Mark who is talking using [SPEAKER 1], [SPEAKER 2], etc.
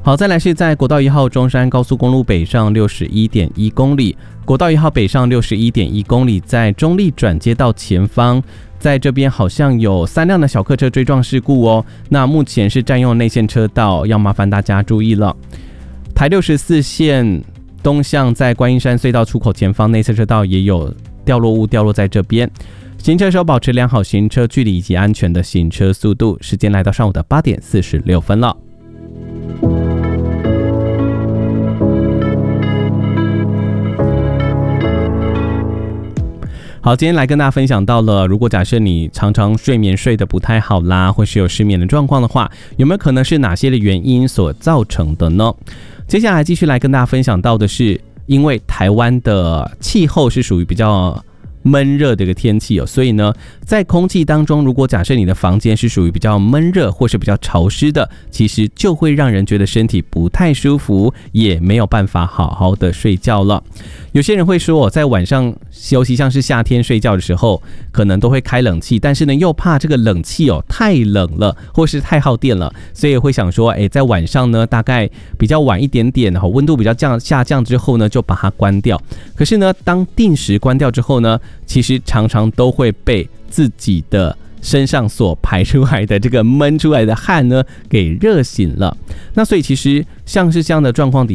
[SPEAKER 1] 好，再来是在国道1号中山高速公路北上 61.1 公里，国道1号北上 61.1 公里，在中立转接道前方，在这边好像有3辆的小客车追撞事故哦。那目前是占用内线车道，要麻烦大家注意了。台64线东向在观音山隧道出口前方内侧车道也有掉落物掉落在这边。行车手保持良好行车距离以及安全的行车速度。时间来到上午的8点46分了。好，今天来跟大家分享到了，如果假设你常常睡眠睡得不太好啦，或是有失眠的状况的话，有没有可能是哪些的原因所造成的呢？接下来继续来跟大家分享到的是，因为台湾的气候是属于比较闷热的一个天气哦，所以呢，在空气当中，如果假设你的房间是属于比较闷热或是比较潮湿的，其实就会让人觉得身体不太舒服，也没有办法好好的睡觉了。有些人会说，在晚上，尤其像是夏天睡觉的时候，可能都会开冷气，但是呢，又怕这个冷气太冷了，或是太耗电了，所以会想说，在晚上呢，大概比较晚一点点，温度比较下降之后呢，就把它关掉。可是呢，当定时关掉之后呢，其实常常都会被自己的身上所排出来的这个闷出来的汗呢给热醒了。那所以其实像是这样的状况底